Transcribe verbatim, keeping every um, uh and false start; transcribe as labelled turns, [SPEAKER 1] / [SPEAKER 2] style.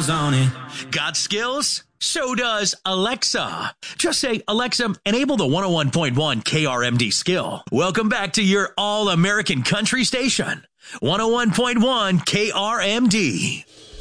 [SPEAKER 1] miles on it.
[SPEAKER 2] Got skills? So does Alexa. Just say, Alexa, enable the one oh one point one K R M D skill. Welcome back to your all-American country station, one oh one point one K R M D.